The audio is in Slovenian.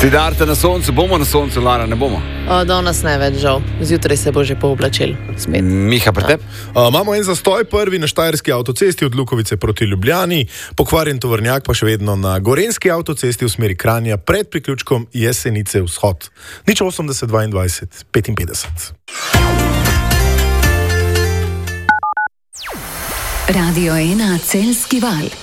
Siddharta na soncu, bomo na soncu, Lara, ne bomo. Danes ne več, žal. Zjutraj se bo že pooblačil. Miha, pri tebi? Imamo en zastoj, prvi na Štajerski avtocesti od Lukovice proti Ljubljani, pokvarjen tovornjak pa še vedno na Gorenjski avtocesti v smeri Kranja pred priključkom Jesenice vzhod. 080 22 55. Radio 1 Celjski val.